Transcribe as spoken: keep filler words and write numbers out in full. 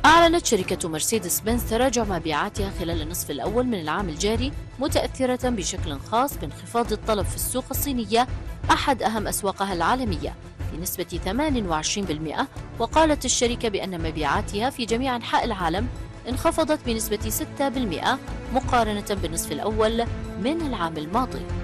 أعلنت شركة مرسيدس بنز تراجع مبيعاتها خلال النصف الأول من العام الجاري، متأثرة بشكل خاص بانخفاض الطلب في السوق الصينية أحد أهم أسواقها العالمية بنسبة ثمانية وعشرين بالمئة. وقالت الشركة بأن مبيعاتها في جميع أنحاء العالم انخفضت بنسبة ستة بالمئة مقارنة بالنصف الأول من العام الماضي.